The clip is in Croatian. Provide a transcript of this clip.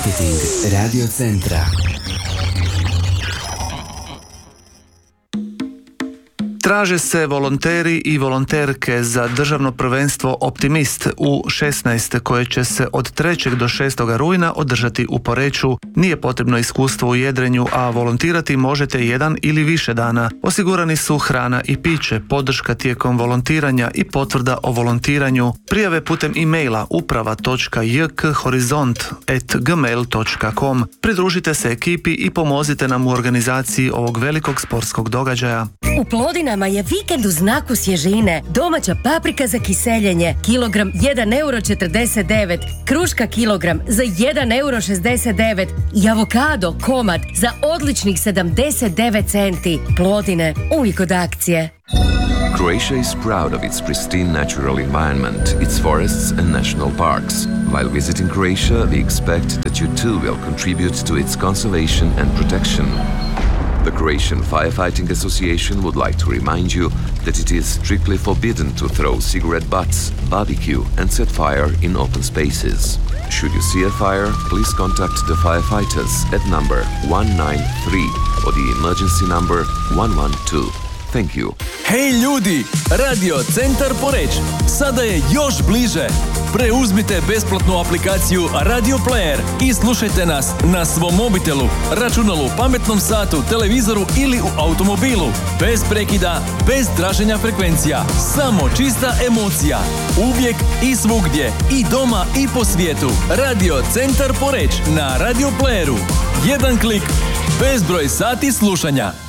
Marketing Radio Centra. Traže se volonteri i volonterke za državno prvenstvo Optimist u 16 koje će se od 3. do 6. rujna održati u Poreču. Nije potrebno iskustvo u jedrenju, a volontirati možete jedan ili više dana. Osigurani su hrana i piće, podrška tijekom volontiranja i potvrda o volontiranju. Prijave putem e-maila uprava.jkhorizont@gmail.com. Pridružite se ekipi i pomozite nam u organizaciji ovog velikog sportskog događaja. U Plodinama je vikend u znaku svježine. Domaća paprika za kiseljenje, kilogram 1,49 €, kruška kilogram za 1,69 € i avokado komad za odličnih 79 centi. Plodine, uvijek od akcije. Croatia is proud of its pristine natural environment, its forests and national parks. While visiting Croatia, we expect that you too will contribute to its conservation and protection. The Croatian Firefighting Association would like to remind you that it is strictly forbidden to throw cigarette butts, barbecue and set fire in open spaces. Should you see a fire, please contact the firefighters at number 193 or the emergency number 112. Thank you. Hej ljudi, Radio Centar Poreč sada je još bliže. Preuzmite besplatnu aplikaciju Radio Player i slušajte nas na svom mobitelu, računalu, pametnom satu, televizoru ili u automobilu. Bez prekida, bez traženja frekvencija. Samo čista emocija. Uvijek i svugdje. I doma i po svijetu. Radio Centar Poreč na Radio Playeru. Jedan klik, bezbroj sati slušanja.